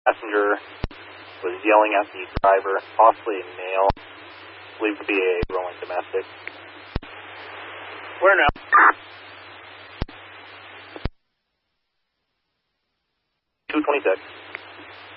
Passenger was yelling at the driver, possibly a male, believed to be a rolling domestic. Where now? 226.